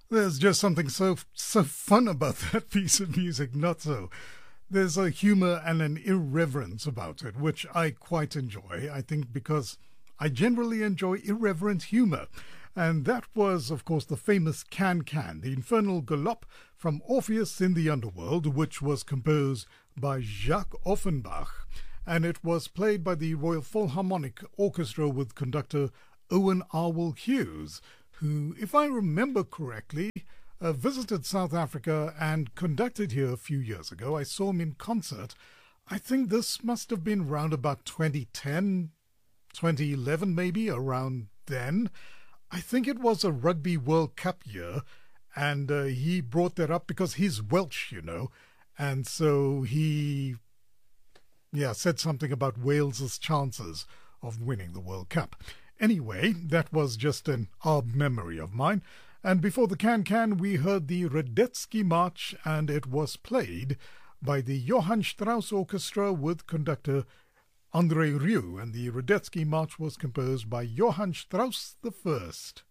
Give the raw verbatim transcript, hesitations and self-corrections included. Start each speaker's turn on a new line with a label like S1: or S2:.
S1: There's just something so so fun about that piece of music, not so. There's a humor and an irreverence about it, which I quite enjoy, I think, because I generally enjoy irreverent humor. And that was, of course, the famous Can Can, the infernal galop from Orpheus in the Underworld, which was composed by Jacques Offenbach, and it was played by the Royal Philharmonic Orchestra with conductor Owen Arwell Hughes, who, if I remember correctly, uh, visited South Africa and conducted here a few years ago. I saw him in concert. I think this must have been around about twenty ten, twenty eleven maybe, around then. I think it was a Rugby World Cup year, and uh, he brought that up because he's Welsh, you know, and so he, yeah, said something about Wales's chances of winning the World Cup. Anyway, that was just an odd memory of mine. And before the Can Can, we heard the Radetzky March, and it was played by the Johann Strauss Orchestra with conductor André Rieu, and the Radetzky March was composed by Johann Strauss the First.